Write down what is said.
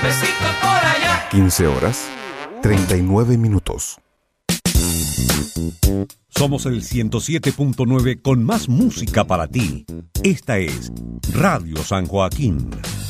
besito por allá. 15 horas, 39 minutos. Somos el 107.9 con más música para ti. Esta es Radio San Joaquín.